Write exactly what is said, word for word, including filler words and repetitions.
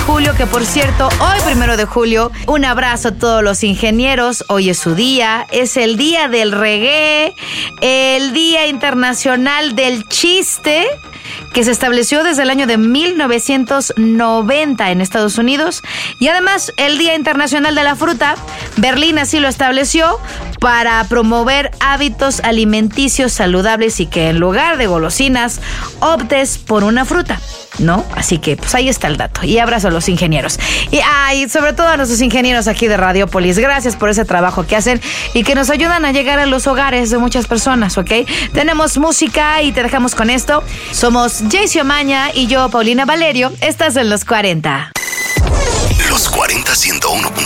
julio, que por cierto, hoy primero de julio, un abrazo a todos los ingenieros. Hoy es su día, es el día del reggae, el Día Internacional del Chiste, que se estableció desde el año de mil novecientos noventa en Estados Unidos, y además el Día Internacional de la Fruta. Berlín así lo estableció para promover hábitos alimenticios saludables y que en lugar de golosinas optes por una fruta, ¿no? Así que pues ahí está el dato. Y abrazo a los ingenieros. Y ay, sobre todo a nuestros ingenieros aquí de Radiopolis. Gracias por ese trabajo que hacen y que nos ayudan a llegar a los hogares de muchas personas, ¿ok? Tenemos música y te dejamos con esto. Somos Jaycee Omaña y yo, Paulina Valerio. Estás en Los cuarenta. Los cuarenta ciento uno punto